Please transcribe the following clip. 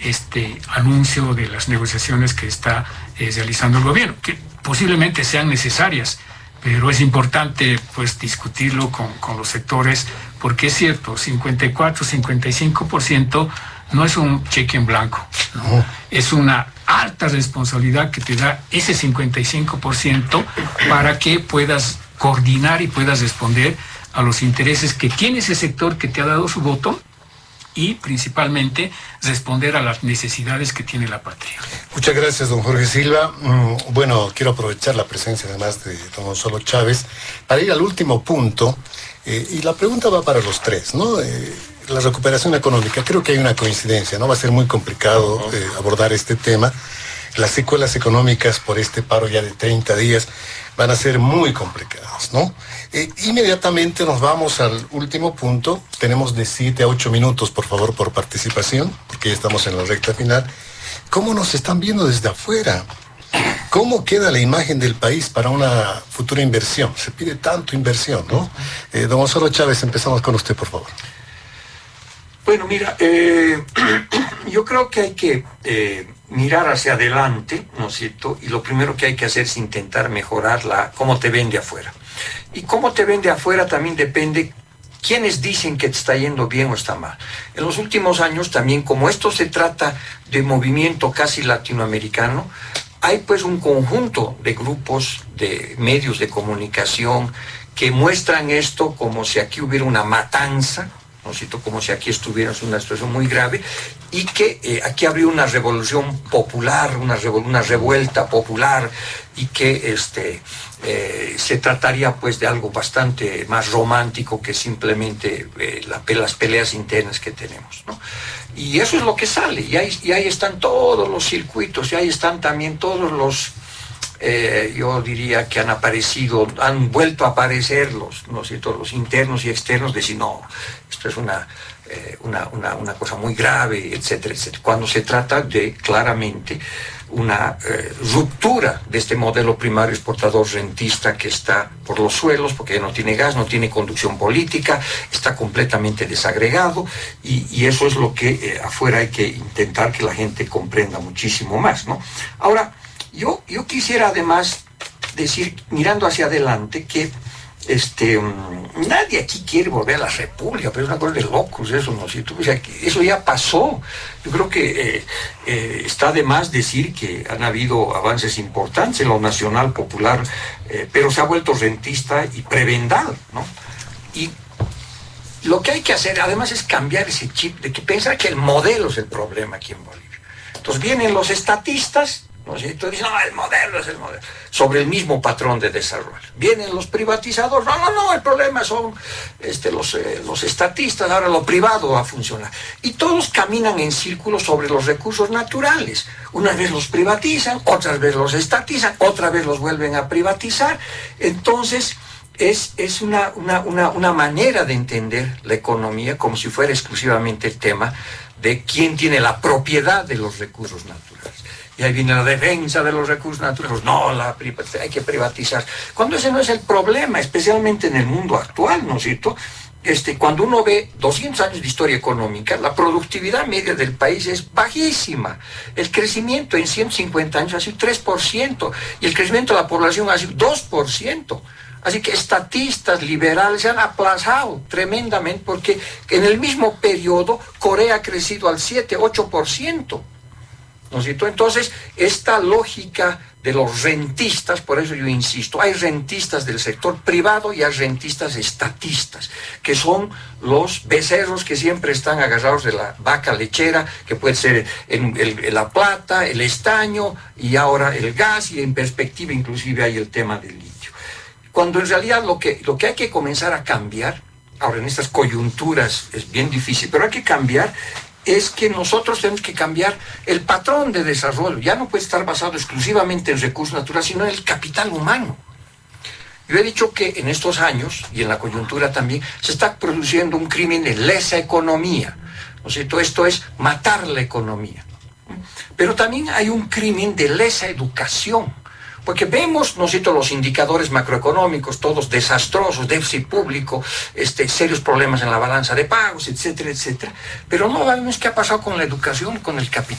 este anuncio de las negociaciones que está realizando el gobierno, que posiblemente sean necesarias, pero es importante pues discutirlo con los sectores, porque es cierto, 54-55% no es un cheque en blanco, ¿no? Es una alta responsabilidad que te da ese 55% para que puedas coordinar y puedas responder a los intereses que tiene ese sector que te ha dado su voto y principalmente responder a las necesidades que tiene la patria. Muchas gracias, don Jorge Silva. Bueno, quiero aprovechar la presencia además de don Gonzalo Chávez para ir al último punto, y la pregunta va para los tres, ¿no? La recuperación económica, creo que hay una coincidencia, ¿no? Va a ser muy complicado abordar este tema. Las secuelas económicas por este paro ya de 30 días van a ser muy complicadas, ¿no? Inmediatamente nos vamos al último punto. Tenemos de 7 a 8 minutos, por favor, por participación, porque ya estamos en la recta final. ¿Cómo nos están viendo desde afuera? ¿Cómo queda la imagen del país para una futura inversión? Se pide tanto inversión, ¿no? Don Gonzalo Chávez, empezamos con usted, por favor. Bueno, mira, yo creo que hay que mirar hacia adelante, ¿no es cierto? Y lo primero que hay que hacer es intentar mejorar cómo te vende afuera. Y cómo te vende afuera también depende quiénes dicen que te está yendo bien o está mal. En los últimos años también, como esto se trata de movimiento casi latinoamericano, hay pues un conjunto de grupos, de medios de comunicación que muestran esto como si aquí hubiera una matanza, ¿no es cierto? Como si aquí estuviera una situación muy grave y que aquí habría una revolución popular, una revuelta popular y que se trataría pues de algo bastante más romántico que simplemente las peleas internas que tenemos, ¿no? Y eso es lo que sale, y ahí están todos los circuitos, y ahí están también todos los, yo diría que han vuelto a aparecer ¿no es cierto? Los internos y externos, de decir, no, esto es una cosa muy grave, etcétera, etcétera. Cuando se trata de claramente una ruptura de este modelo primario exportador rentista que está por los suelos, porque ya no tiene gas, no tiene conducción política, está completamente desagregado, y eso es lo que afuera hay que intentar que la gente comprenda muchísimo más, ¿no? Ahora, yo quisiera además decir, mirando hacia adelante, que nadie aquí quiere volver a la república, pero es una cosa de locos eso, ¿no? O sea, eso ya pasó. Yo creo que está de más decir que han habido avances importantes en lo nacional popular, pero se ha vuelto rentista y prebendal, ¿no? Y lo que hay que hacer además es cambiar ese chip de que pensar que el modelo es el problema aquí en Bolivia. Entonces vienen los estatistas, ¿no es cierto? Dicen, no, el modelo es el modelo, sobre el mismo patrón de desarrollo. Vienen los privatizadores, no, el problema son los estatistas, ahora lo privado va a funcionar. Y todos caminan en círculos sobre los recursos naturales. Una vez los privatizan, otras veces los estatizan, otra vez los vuelven a privatizar. Entonces, es una manera de entender la economía como si fuera exclusivamente el tema de quién tiene la propiedad de los recursos naturales. Y ahí viene la defensa de los recursos naturales. No, hay que privatizar. Cuando ese no es el problema, especialmente en el mundo actual, ¿no es cierto? Cuando uno ve 200 años de historia económica, la productividad media del país es bajísima. El crecimiento en 150 años ha sido 3%, y el crecimiento de la población ha sido 2%. Así que estatistas liberales se han aplazado tremendamente, porque en el mismo periodo Corea ha crecido al 7-8%. ¿No es cierto? Entonces, esta lógica de los rentistas, por eso yo insisto, hay rentistas del sector privado y hay rentistas estatistas, que son los becerros que siempre están agarrados de la vaca lechera, que puede ser la plata, el estaño y ahora el gas, y en perspectiva inclusive hay el tema del litio. Cuando en realidad lo que hay que comenzar a cambiar, ahora en estas coyunturas es bien difícil, pero hay que cambiar, es que nosotros tenemos que cambiar el patrón de desarrollo. Ya no puede estar basado exclusivamente en recursos naturales, sino en el capital humano. Yo he dicho que en estos años, y en la coyuntura también, se está produciendo un crimen de lesa economía, ¿no es cierto? Esto es matar la economía. Pero también hay un crimen de lesa educación, porque vemos, ¿no es cierto?, los indicadores macroeconómicos, todos desastrosos, déficit público, serios problemas en la balanza de pagos, etcétera, etcétera. Pero no vemos qué ha pasado con la educación, con el capital.